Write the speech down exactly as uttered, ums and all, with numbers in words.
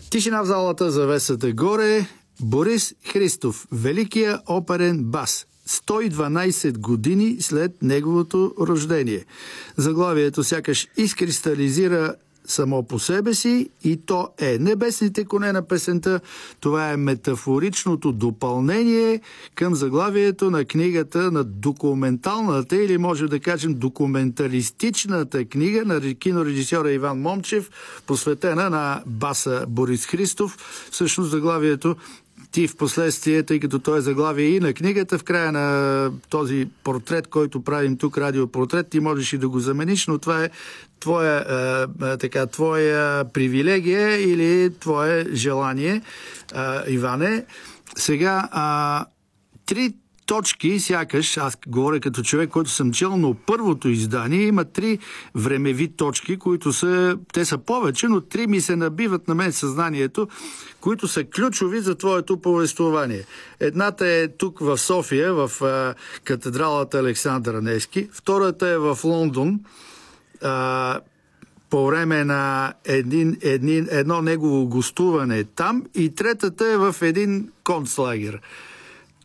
Тишина в залата, завесата горе. Борис Христов, великия оперен бас. сто и дванайсет години след неговото рождение. Заглавието сякаш изкристализира само по себе си и то е небесните коне на песента. Това е метафоричното допълнение към заглавието на книгата, на документалната или може да кажем документалистичната книга на кинорежисьора Иван Момчев, посветена на баса Борис Христов. Всъщност заглавието ти в последствие, тъй като той е заглавие и на книгата, в края на този портрет, който правим тук, радиопортрет, ти можеш и да го замениш, но това е твоя, а, така, твоя привилегия или твое желание, а, Иване. Сега, а, три точки, сякаш, аз говоря като човек, който съм чел, но първото издание има три времеви точки, които са, те са повече, но три ми се набиват на мен съзнанието, които са ключови за твоето повествование. Едната е тук в София, в а, катедралата Александър Невски. Втората е в Лондон, а, по време на един, един, едно негово гостуване там. И третата е в един концлагер.